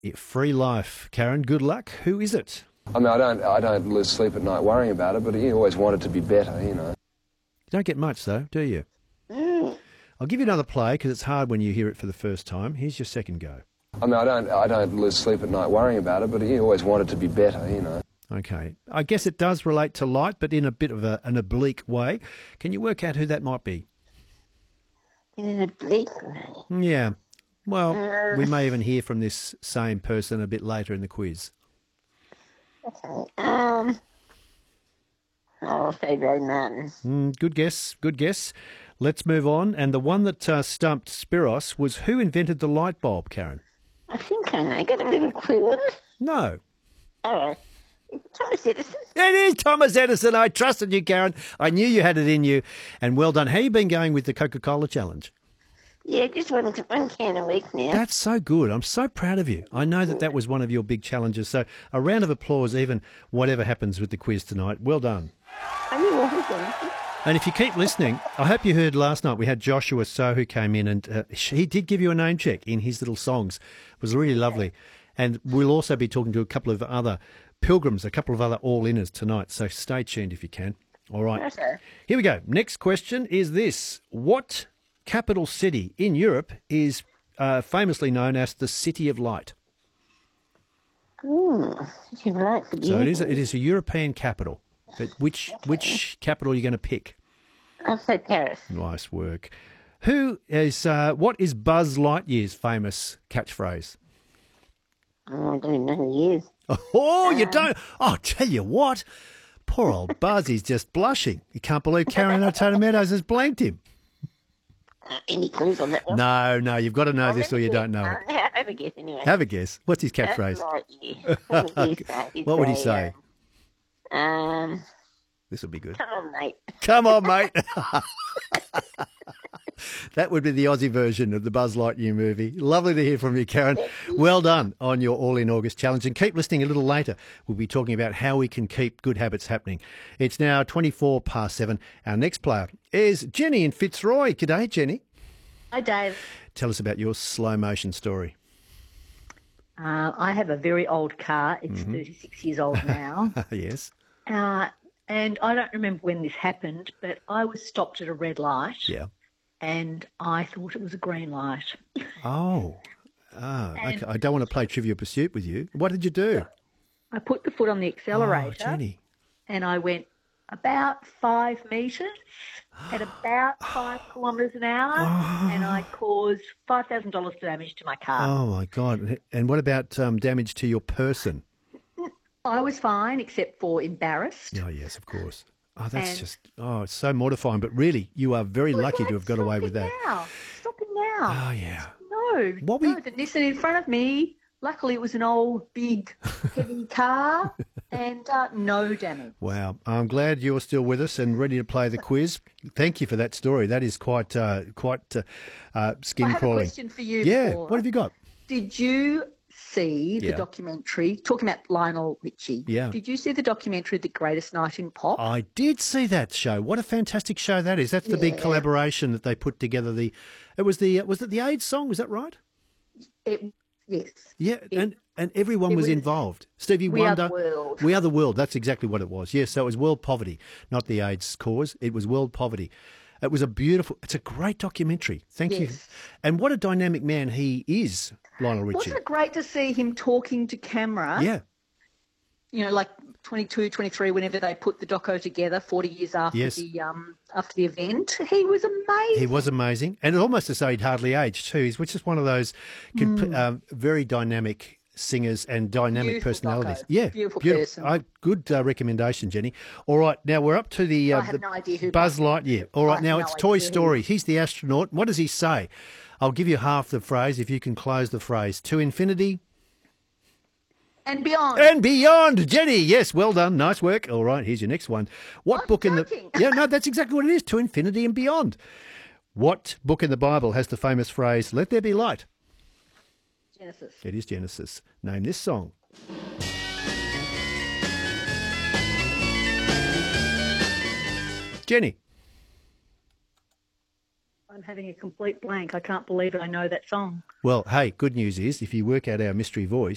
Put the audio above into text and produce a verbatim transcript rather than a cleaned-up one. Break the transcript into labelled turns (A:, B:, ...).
A: Free life. Karen, good luck. Who is it?
B: I mean, I don't, I don't lose sleep at night worrying about it, but you always want it to be better, you know.
A: You don't get much, though, do you?
C: Mm.
A: I'll give you another play because it's hard when you hear it for the first time. Here's your second go.
B: I mean, I don't, I don't lose sleep at night worrying about it, but you always want it to be better, you know.
A: Okay. I guess it does relate to light, but in a bit of a, an oblique way. Can you work out who that might be?
C: In an oblique way?
A: Yeah. Well,
C: Uh.
A: we may even hear from this same person a bit later in the quiz.
C: Okay. Um. I'll say Ray Martin.
A: Mm, good guess. Good guess. Let's move on. And the one that uh, stumped Spiros was who invented the light bulb, Karen?
C: I think I know. Got a little clue on it.
A: No.
C: Oh, Thomas Edison.
A: It is Thomas Edison. I trusted you, Karen. I knew you had it in you. And well done. How you been going with the Coca-Cola challenge?
C: Yeah, just one, one can a week now.
A: That's so good. I'm so proud of you. I know that that was one of your big challenges. So a round of applause, even whatever happens with the quiz tonight. Well done.
C: Are you welcome?
A: And if you keep listening, I hope you heard last night we had Joshua So who came in and uh, he did give you a name check in his little songs. It was really lovely. And we'll also be talking to a couple of other pilgrims, a couple of other all-inners tonight. So stay tuned if you can. All right.
C: Okay.
A: Here we go. Next question is this. What capital city in Europe is uh, famously known as the City of Light?
C: Mm, you're right.
A: So it is a, it is a European capital. But which which capital are you going to pick?
C: I'll say Paris.
A: Nice work. Who is uh, what is Buzz Lightyear's famous catchphrase?
C: Oh, I don't even know who he is.
A: Oh, you don't? Oh, tell you what. Poor old Buzz, he's just blushing. You can't believe Karen O'Taylor Meadows has blanked him.
C: Uh, any clues on that one?
A: No, no, you've got to know
C: Oh,
A: this
C: let
A: or
C: me
A: you
C: guess.
A: don't know
C: Uh,
A: it.
C: have a guess anyway.
A: Have a guess. What's his
C: That's
A: catchphrase?
C: right, yeah. What would he say? He'd
A: What would he say?
C: uh, Um,
A: This will be good.
C: come on, mate.
A: Come on, mate. That would be the Aussie version of the Buzz Lightyear movie. Lovely to hear from you, Karen. Well done on your All in August challenge. And keep listening a little later. We'll be talking about how we can keep good habits happening. It's now twenty-four past seven. Our next player is Jenny in Fitzroy. G'day, Jenny.
D: Hi, Dave.
A: Tell us about your slow motion story.
D: Uh, I have a very old car. It's
A: Mm-hmm.
D: thirty-six years old now.
A: Yes.
D: uh, and I don't remember when this happened, but I was stopped at a red light
A: Yeah.
D: and I thought it was a green light.
A: Oh. Ah,
D: And-
A: okay. I don't want to play Trivial Pursuit with you. What did you do?
D: I put the foot on the
A: Oh,
D: accelerator
A: Jenny.
D: and I went about five metres at about five kilometres an hour and I caused five thousand dollars damage to my car.
A: Oh, my God. And what about um, damage to your person?
D: I was fine except for embarrassed.
A: Oh, yes, of course. Oh, that's
D: And-
A: just, oh, it's so mortifying. But really, you are very
D: I was
A: lucky
D: like,
A: to have got away
D: "Stop
A: with
D: it
A: that.
D: Now. Stop it now.
A: Oh, yeah.
D: No,
A: What
D: no,
A: we-
D: the Nissan in front of me, luckily it was an old, big, heavy car and uh, no damage.
A: Wow. I'm glad you're still with us and ready to play the quiz. Thank you for that story. That is quite, uh, quite uh, uh,
D: I have a
A: skin-crawling.
D: question for you.
A: Yeah.
D: before.
A: What have you got?
D: Did you see the
A: Yeah.
D: documentary, talking about Lionel Richie,
A: Yeah.
D: did you see the documentary The Greatest Night in Pop?
A: I did see that show. What a fantastic show that is. That's the big
D: Yeah.
A: collaboration that they put together. The, it was the, was it the AIDS song? Was that right?
D: It, yes.
A: Yeah,
D: It-
A: and, and everyone
D: it
A: was,
D: was
A: involved. Stevie
D: We Are
A: Wonder.
D: the World.
A: We Are the World. That's exactly what it was. Yes, so it was world poverty, not the AIDS cause. It was world poverty. It was a beautiful, it's a great documentary. Thank you.
D: Yes.
A: And what a dynamic man he is, Lionel Richie.
D: Wasn't it great to see him talking to camera?
A: Yeah,
D: You know, like twenty-two, twenty-three, whenever they put the doco together, forty years after
A: Yes.
D: the um after the event, he was amazing.
A: he was amazing. And almost as though he'd hardly aged too. He's just one of those comp- um, very dynamic singers and dynamic
D: Beautiful
A: personalities.
D: doco.
A: Yeah,
D: Beautiful person.
A: I, good uh, recommendation, Jenny. All right, now we're up to the, uh,
D: I have
A: the
D: no idea who
A: Buzz Lightyear. All
D: I
A: right,
D: have
A: now
D: no
A: it's Toy
D: idea who-
A: Story. He's the astronaut. What does he say? I'll give you half the phrase if you can close the phrase. To infinity
D: and beyond.
A: and beyond. Jenny, yes, well done. Nice work. All right, here's your next one. What
D: I'm
A: book in
D: joking.
A: the... Yeah, no, that's exactly what it is. To infinity and beyond. What book in the Bible has the famous phrase, let there be light?
D: Genesis.
A: It is Genesis. Name this song. Jenny.
D: I'm having a complete blank. I can't believe I know that song.
A: Well, hey, good news is if you work out our mystery voice,